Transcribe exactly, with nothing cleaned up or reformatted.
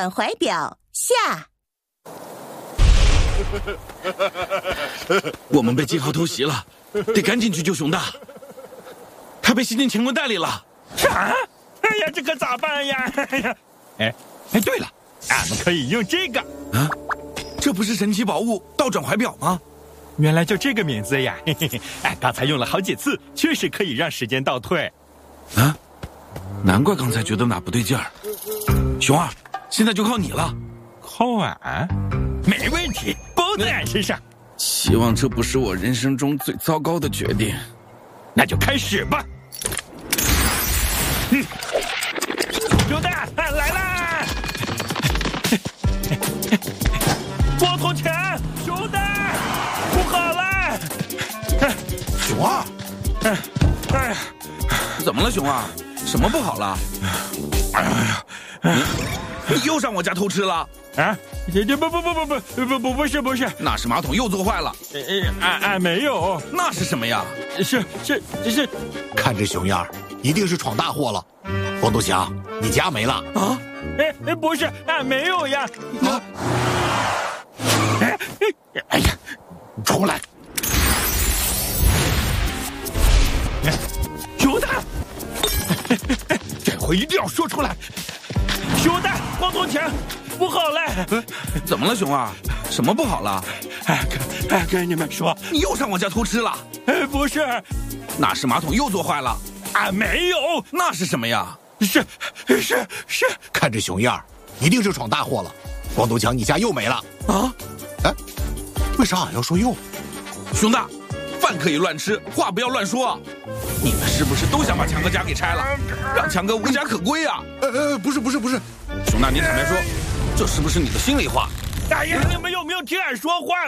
转怀表下。 我们被金豪偷袭了，得赶紧去救熊大。他被吸进乾坤袋里了。 啥？哎呀，这可咋办呀？哎呀，哎哎，对了，俺们可以用这个啊，这不是神奇宝物倒转怀表吗？ 原来就这个名字呀！嘿嘿嘿，哎，刚才用了好几次，确实可以让时间倒退。 啊，难怪刚才觉得哪不对劲儿。熊二，现在就靠你了。 靠俺？没问题，包在俺身上。 希望这不是我人生中最糟糕的决定。 那就开始吧。嗯，熊大，俺来啦！光头强，熊大，不好了！ 熊二， 哎呀， 怎么了，熊二？什么不好了？ 哎呀， 你又上我家偷吃了？ 啊？这这不不不不不不不不是不是， 那是马桶又做坏了。 呃呃，俺俺没有。 那是什么呀？ 是是是， 看这熊样，一定是闯大祸了。光头强，你家没了啊？ 哎哎，不是，俺没有呀。 啊！哎哎呀，出来！ 熊大，这回一定要说出来。熊大，光头强，不好了！ 怎么了，熊二？什么不好了？ 哎，跟哎跟你们说， 你又上我家偷吃了？ 哎，不是， 那是马桶又做坏了。 俺没有。 那是什么呀？ 是是是， 看这熊样，一定是闯大祸了。光头强，你家又没了啊？ 哎，为啥俺要说又？ 熊大，饭可以乱吃，话不要乱说。你们是不是都想把强哥家给拆了，让强哥无家可归啊？ 呃呃，不是不是不是， 熊大，你坦白说，这是不是你的心里话？ 大爷，你们有没有听俺说话？